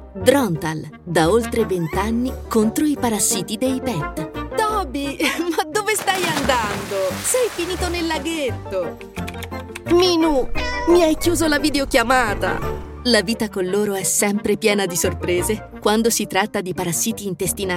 Drontal, da oltre 20 anni contro i parassiti dei pet. Toby, ma dove stai andando? Sei finito nel laghetto. Minu, mi hai chiuso la videochiamata. La vita con loro è sempre piena di sorprese quando si tratta di parassiti intestinali.